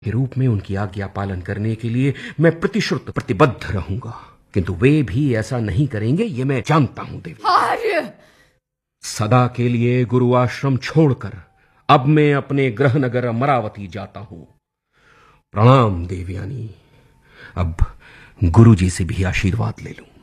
के रूप में उनकी आज्ञा पालन करने के लिए मैं प्रतिश्रुत प्रतिबद्ध रहूंगा, किंतु वे भी ऐसा नहीं करेंगे, ये मैं जानता हूं देवी। आर्य! सदा के लिए गुरु आश्रम छोड़कर अब मैं अपने गृह नगर अमरावती जाता हूं। प्रणाम देवयानी, अब गुरु जी से भी आशीर्वाद ले लूं।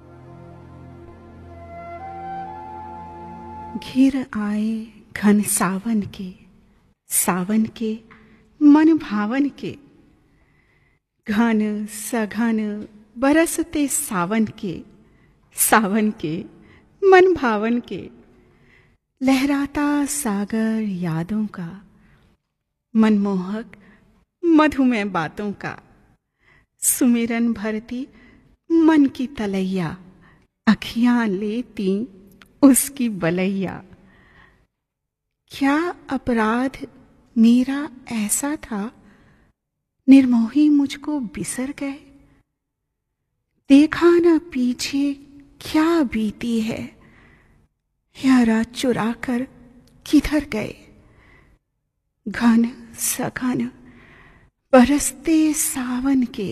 घिर आए घन सावन के मन भावन के, घन सघन बरसते सावन के मन भावन के, लहराता सागर यादों का, मनमोहक मधुमय बातों का, सुमिरन भरती मन की तलैया, अखियां लेती उसकी बलैया। क्या अपराध मेरा ऐसा था, निर्मोही मुझको बिसर गए? देखा न पीछे क्या बीती है, यारा चुरा कर किधर गए? घन सघन बरसते सावन के,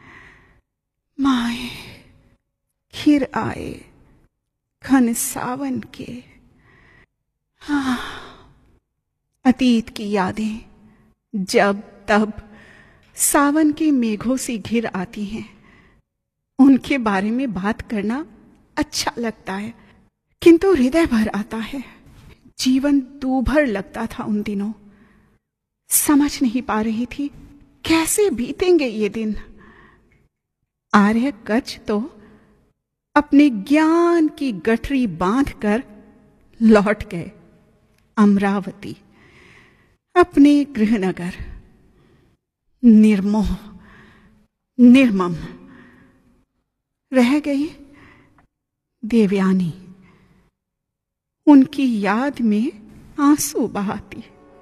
माए घिर आए घन सावन के। हाँ, अतीत की यादें जब तब सावन के मेघों से घिर आती हैं। उनके बारे में बात करना अच्छा लगता है, किंतु हृदय भर आता है। जीवन दूभर लगता था उन दिनों। समझ नहीं पा रही थी कैसे बीतेंगे ये दिन। आर्य कच्छ तो अपने ज्ञान की गठरी बांधकर लौट गए अमरावती, अपने गृहनगर। निर्मोह निर्मम रह गई देवयानी, उनकी याद में आंसू बहाती।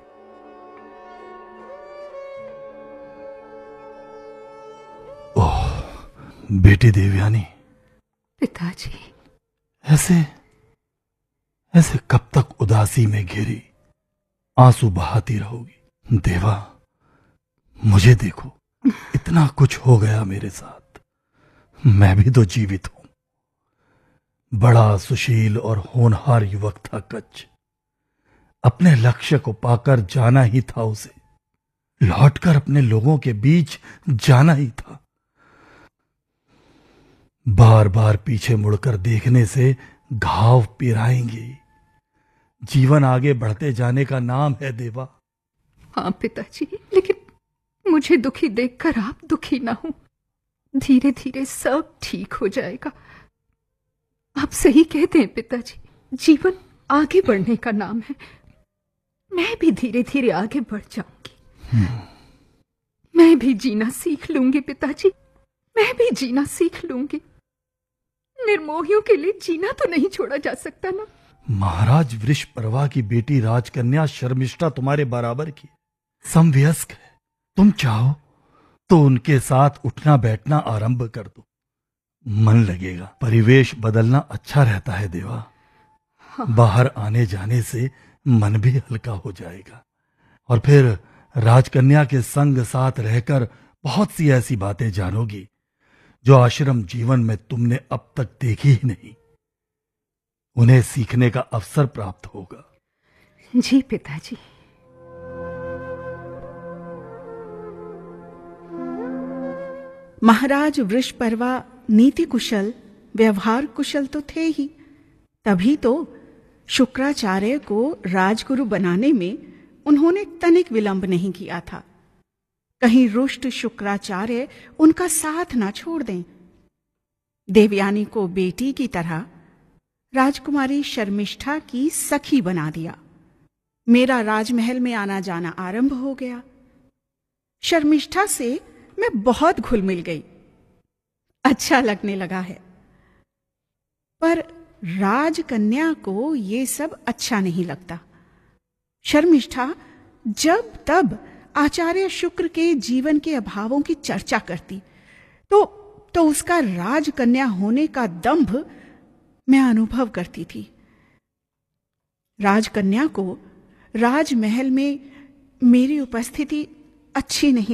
ओह बेटी देवयानी। पिताजी। ऐसे कब तक उदासी में घिरी आंसू बहाती रहोगी? देवा, मुझे देखो, इतना कुछ हो गया मेरे साथ। मैं भी तो जीवित हूं। बड़ा सुशील और होनहार युवक था कच्छ। अपने लक्ष्य को पाकर जाना ही था उसे, लौटकर अपने लोगों के बीच जाना ही था। बार बार पीछे मुड़कर देखने से घाव पिराएंगे। जीवन आगे बढ़ते जाने का नाम है देवा। हाँ पिताजी, लेकिन मुझे दुखी देखकर आप दुखी ना हो। धीरे धीरे सब ठीक हो जाएगा। आप सही कहते हैं पिताजी, जीवन आगे बढ़ने का नाम है। मैं भी धीरे धीरे आगे बढ़ जाऊंगी। मैं भी जीना सीख लूंगी पिताजी, मैं भी जीना सीख लूंगी। निर्मोहियों के लिए जीना तो नहीं छोड़ा जा सकता ना। महाराज वृषपर्वा की बेटी राजकन्या शर्मिष्ठा तुम्हारे बराबर की समवयस्क है। तुम चाहो तो उनके साथ उठना बैठना आरंभ कर दो, मन लगेगा। परिवेश बदलना अच्छा रहता है देवा। हाँ। बाहर आने जाने से मन भी हल्का हो जाएगा, और फिर राजकन्या के संग साथ रहकर बहुत सी ऐसी बातें जानोगी जो आश्रम जीवन में तुमने अब तक देखी ही नहीं। उन्हें सीखने का अवसर प्राप्त होगा। जी पिताजी। महाराज वृषपर्वा नीति कुशल, व्यवहार कुशल तो थे ही, तभी तो शुक्राचार्य को राजगुरु बनाने में उन्होंने तनिक विलंब नहीं किया था। कहीं रुष्ट शुक्राचार्य उनका साथ ना छोड़ दें। देवयानी को बेटी की तरह राजकुमारी शर्मिष्ठा की सखी बना दिया। मेरा राजमहल में आना जाना आरंभ हो गया। शर्मिष्ठा से मैं बहुत घुल मिल गई, अच्छा लगने लगा है। पर राजकन्या को ये सब अच्छा नहीं लगता। शर्मिष्ठा जब तब आचार्य शुक्र के जीवन के अभावों की चर्चा करती तो उसका राजकन्या होने का दंभ मैं अनुभव करती थी। राजकन्या को राजमहल में मेरी उपस्थिति अच्छी नहीं